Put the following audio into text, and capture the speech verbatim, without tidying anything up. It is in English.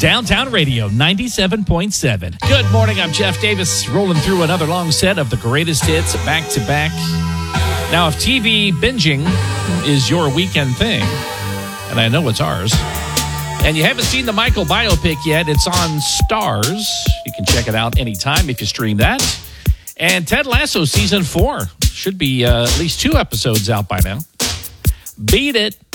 Downtown Radio, ninety-seven point seven. Good morning, I'm Jeff Davis, rolling through another long set of the greatest hits back-to-back. Now, if T V binging is your weekend thing, and I know it's ours, and you haven't seen the Michael biopic yet, it's on Stars. You can check it out anytime if you stream that. And Ted Lasso Season four should be uh, at least two episodes out by now. Beat it.